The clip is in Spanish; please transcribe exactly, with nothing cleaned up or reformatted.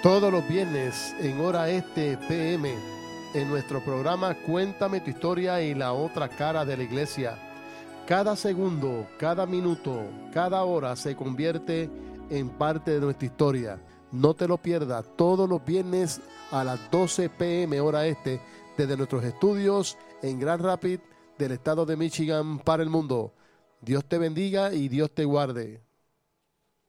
Todos los viernes en hora este P M en nuestro programa Cuéntame tu historia y la otra cara de la iglesia. Cada segundo, cada minuto, cada hora se convierte en parte de nuestra historia. No te lo pierdas, todos los viernes a las doce P M hora este desde nuestros estudios en Grand Rapids del estado de Michigan para el mundo. Dios te bendiga y Dios te guarde.